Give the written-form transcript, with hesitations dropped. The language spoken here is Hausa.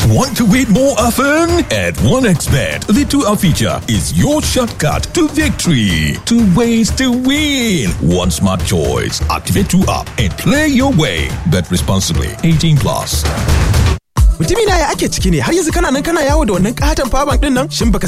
Want to win more often? At 1xBet, the 2-hour feature is your shortcut to victory. 2 ways to win. One smart choice. Activate 2-up and play your way. Bet responsibly. 18+. Mutumina ya ake ciki ne har yanzu kana nan kana yawo da wannan katon power bank din nan? Shin baka